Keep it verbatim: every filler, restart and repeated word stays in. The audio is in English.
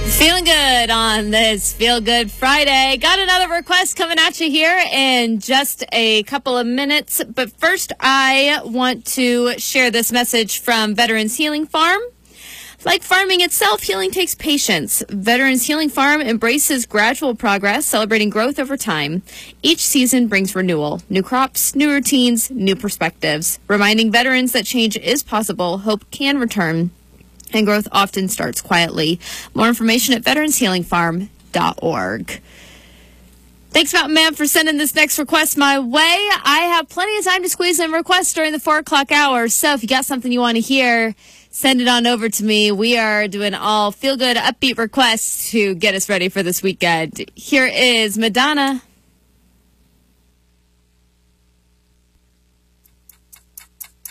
Feeling good on this Feel Good Friday. Got another request coming at you here in just a couple of minutes. But first, I want to share this message from Veterans Healing Farm. Like farming itself, healing takes patience. Veterans Healing Farm embraces gradual progress, celebrating growth over time. Each season brings renewal, new crops, new routines, new perspectives, reminding veterans that change is possible, hope can return, and growth often starts quietly. More information at veterans healing farm dot org. Thanks, Mountain Man, for sending this next request my way. I have plenty of time to squeeze in requests during the four o'clock hour, so if you got something you want to hear, send it on over to me. We are doing all feel-good, upbeat requests to get us ready for this weekend. Here is Madonna.